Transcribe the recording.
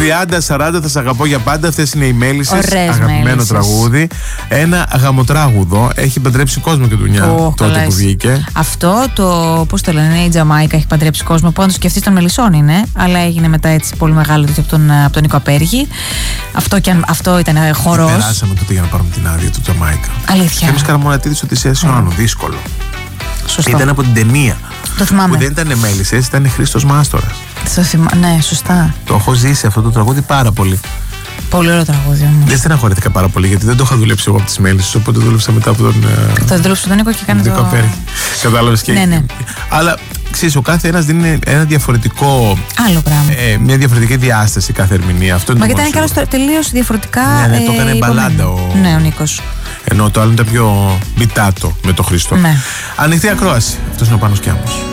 30-40 θα σ' αγαπώ για πάντα. Αυτές είναι οι μέλισσες. Αγαπημένο τραγούδι. Ένα γαμοτράγουδο. Έχει παντρέψει κόσμο και δουλειά τότε που βγήκε. Αυτό το, πώς το λένε, η Τζαμάικα έχει παντρέψει κόσμο. Πάντως και αυτή των Μελισσών είναι. Αλλά έγινε μετά έτσι πολύ μεγάλο από τον Νίκο Απέργη. Αυτό ήταν χορός. Περάσαμε τότε για να πάρουμε την άδεια του Τζαμάικα. Αλήθεια. Θέμης Καραμονατίδης, Οδυσσέας Ιωάννου. Δύσκολο. Σωστό. Ήταν από την ταινία. Το θυμάμαι. Που δεν ήταν μέλισσες, ήταν Χρήστος Μάστορας. Ναι, σωστά. Το έχω ζήσει αυτό το τραγούδι πάρα πολύ. Πολύ ωραίο τραγούδι. Δεν στεναχωρήθηκα πάρα πολύ γιατί δεν το είχα δουλέψει εγώ από τις μέλισσες. Οπότε δούλεψα μετά από τον. Θα δούλεψε τον Νίκο και κάνει το. Κατάλαβες και. Ναι. Αλλά ξέρεις, ο κάθε ένας δίνει ένα διαφορετικό. Άλλο πράγμα. Μια διαφορετική διάσταση κάθε ερμηνεία. Αυτό είναι. Μα γιατί ήταν και τελείως διαφορετικά. Ναι, το έκανε μπαλάντα ο Νίκος. Ενώ το άλλο ήταν πιο μπιτάτο με το Χριστό. Ναι. Ανοιχτή ακρόαση. Αυτός είναι ο Πάνος Κιάμος.